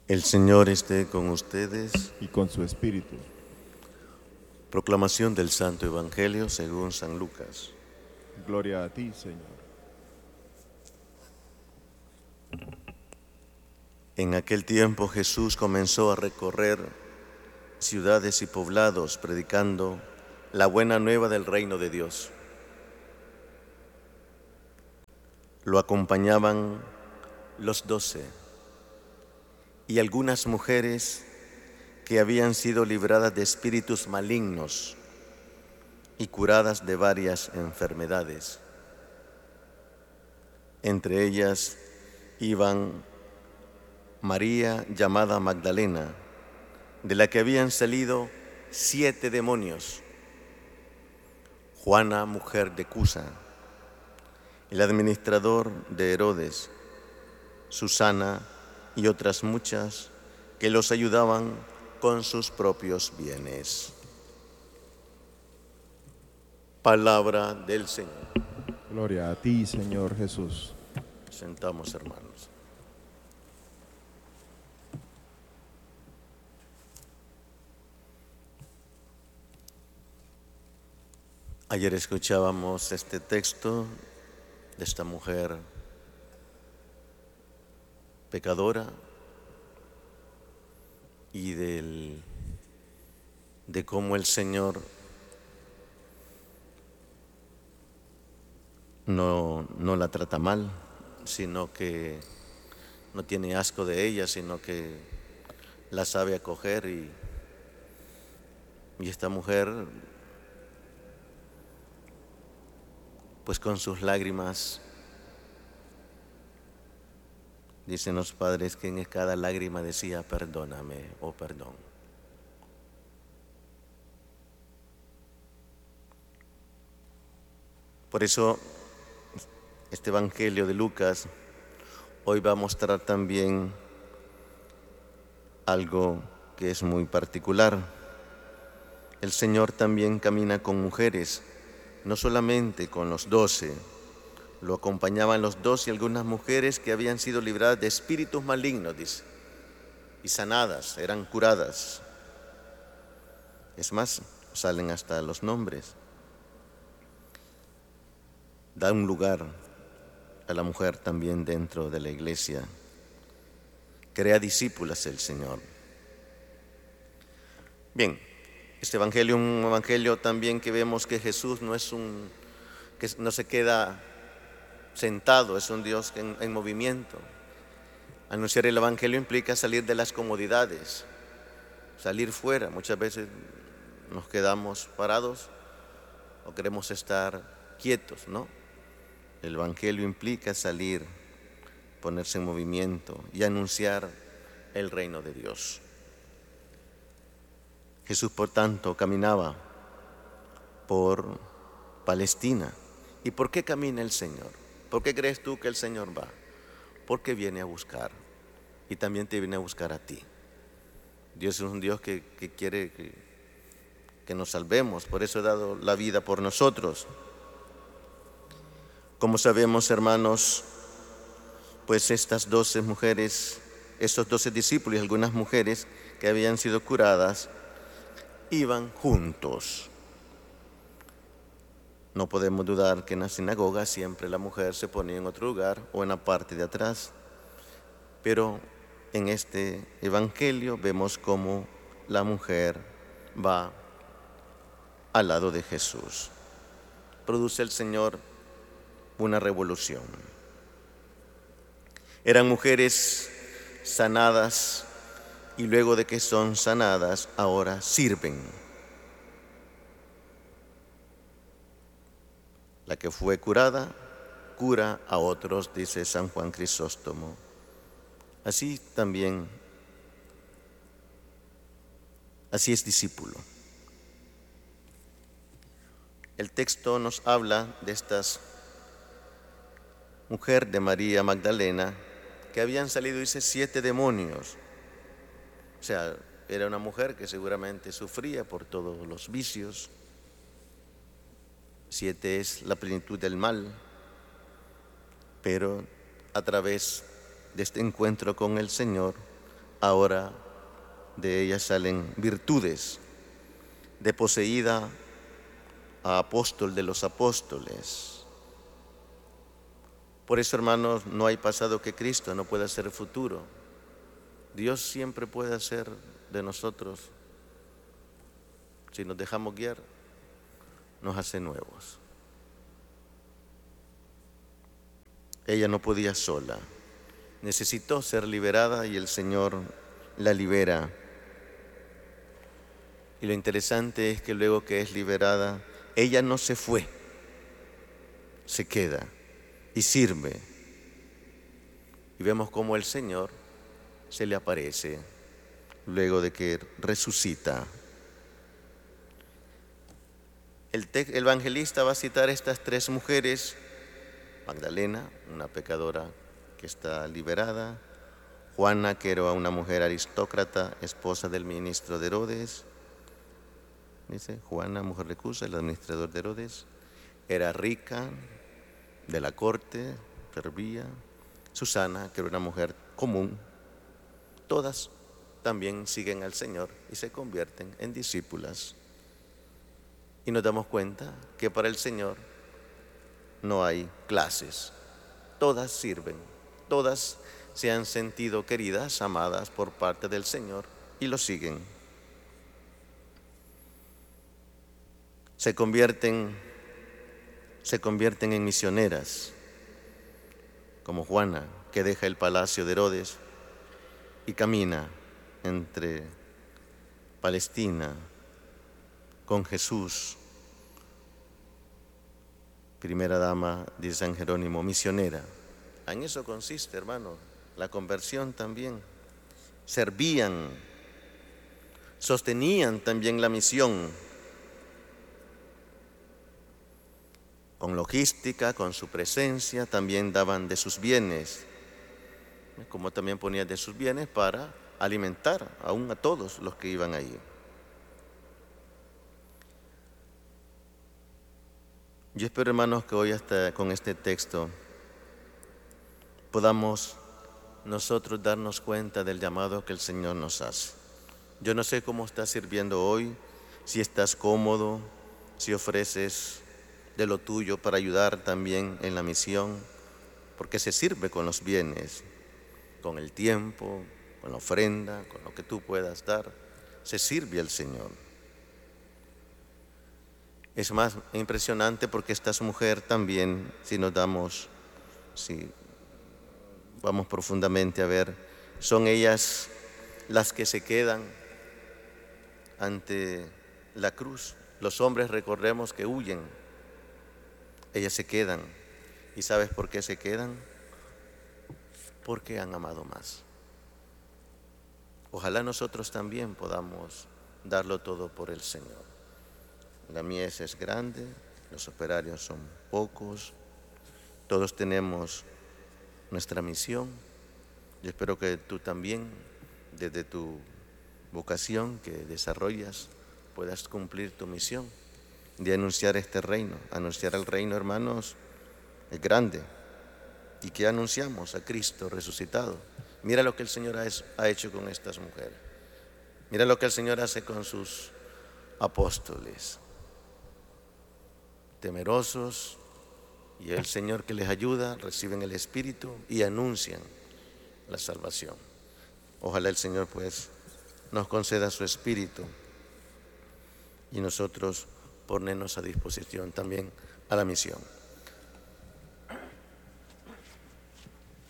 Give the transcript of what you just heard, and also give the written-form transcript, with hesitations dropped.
El Señor esté con ustedes. Y con su espíritu. Proclamación del Santo Evangelio según San Lucas. Gloria a ti, Señor. En aquel tiempo Jesús comenzó a recorrer ciudades y poblados predicando la buena nueva del reino de Dios. Lo acompañaban los 12 y algunas mujeres que habían sido libradas de espíritus malignos y curadas de varias enfermedades. Entre ellas iban María, llamada Magdalena, de la que habían salido 7 demonios, Juana, mujer de Cusa, el administrador de Herodes, Susana y otras muchas que los ayudaban con sus propios bienes. Palabra del Señor. Gloria a ti, Señor Jesús. Sentamos, hermanos. Ayer escuchábamos este texto de esta mujer pecadora y de cómo el Señor no la trata mal, sino que no tiene asco de ella, sino que la sabe acoger y esta mujer, pues con sus lágrimas, dicen los padres que en cada lágrima decía perdóname o perdón. Por eso este Evangelio de Lucas hoy va a mostrar también algo que es muy particular. El Señor también camina con mujeres, no solamente con los 12, lo acompañaban los 12 y algunas mujeres que habían sido libradas de espíritus malignos, dice, y sanadas, eran curadas. Es más, salen hasta los nombres. Da un lugar a la mujer también dentro de la iglesia. Crea discípulas el Señor. Bien, este evangelio, un evangelio también que vemos que Jesús que no se queda sentado, es un Dios en movimiento. Anunciar el evangelio implica salir de las comodidades, salir fuera. Muchas veces nos quedamos parados o queremos estar quietos, ¿no? El evangelio implica salir, ponerse en movimiento y anunciar el reino de Dios. Jesús, por tanto, caminaba por Palestina. ¿Y por qué camina el Señor? ¿Por qué crees tú que el Señor va? Porque viene a buscar y también te viene a buscar a ti. Dios es un Dios que quiere que nos salvemos, por eso ha dado la vida por nosotros. Como sabemos, hermanos, pues estas 12 mujeres, estos 12 discípulos y algunas mujeres que habían sido curadas, iban juntos. No podemos dudar que en la sinagoga siempre la mujer se ponía en otro lugar o en la parte de atrás, pero en este evangelio vemos cómo la mujer va al lado de Jesús. Produce el Señor una revolución. Eran mujeres sanadas y luego de que son sanadas, ahora sirven. La que fue curada, cura a otros, dice San Juan Crisóstomo. Así también, así es discípulo. El texto nos habla de estas mujeres de María Magdalena que habían salido, dice, 7 demonios. O sea, era una mujer que seguramente sufría por todos los vicios. 7 es la plenitud del mal, pero a través de este encuentro con el Señor ahora de ella salen virtudes, de poseída a apóstol de los apóstoles. Por eso, hermanos, no hay pasado que Cristo no pueda ser futuro. Dios siempre puede hacer de nosotros, si nos dejamos guiar, nos hace nuevos. Ella no podía sola, necesitó ser liberada y el Señor la libera. Y lo interesante es que luego que es liberada, ella no se fue, se queda y sirve. Y vemos cómo el Señor se le aparece luego de que resucita. El evangelista va a citar estas tres mujeres: Magdalena, una pecadora que está liberada; Juana, que era una mujer aristócrata, esposa del ministro de Herodes. Dice, Juana, mujer de Cusa, el administrador de Herodes, era rica, de la corte, servía. Susana, que era una mujer común. Todas también siguen al Señor y se convierten en discípulas. Y nos damos cuenta que para el Señor no hay clases. Todas sirven, todas se han sentido queridas, amadas por parte del Señor y lo siguen. Se convierten en misioneras, como Juana, que deja el palacio de Herodes y camina entre Palestina con Jesús. Primera dama de San Jerónimo, misionera. En eso consiste, hermano, la conversión también. Servían, sostenían también la misión con logística, con su presencia, también daban de sus bienes, como también ponían de sus bienes para alimentar aún a todos los que iban ahí. Yo espero, hermanos, que hoy hasta con este texto podamos nosotros darnos cuenta del llamado que el Señor nos hace. Yo no sé cómo estás sirviendo hoy, si estás cómodo, si ofreces de lo tuyo para ayudar también en la misión, porque se sirve con los bienes, con el tiempo, con la ofrenda, con lo que tú puedas dar, se sirve al Señor. Es más impresionante porque esta mujer también, si vamos profundamente a ver, son ellas las que se quedan ante la cruz. Los hombres, recordemos, que huyen, ellas se quedan. ¿Y sabes por qué se quedan? Porque han amado más. Ojalá nosotros también podamos darlo todo por el Señor. La mies es grande, los operarios son pocos, todos tenemos nuestra misión. Yo espero que tú también, desde tu vocación que desarrollas, puedas cumplir tu misión de anunciar este reino. Anunciar el reino, hermanos, es grande. ¿Y qué anunciamos? A Cristo resucitado. Mira lo que el Señor ha hecho con estas mujeres. Mira lo que el Señor hace con sus apóstoles. Temerosos, y el Señor que les ayuda, reciben el Espíritu y anuncian la salvación. Ojalá el Señor pues nos conceda su Espíritu y nosotros ponernos a disposición también a la misión.